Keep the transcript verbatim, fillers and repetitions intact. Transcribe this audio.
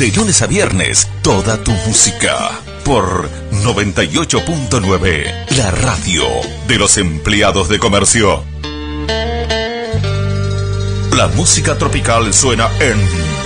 De lunes a viernes, toda tu música. Por noventa y ocho punto nueve, la radio de los empleados de comercio. La música tropical suena en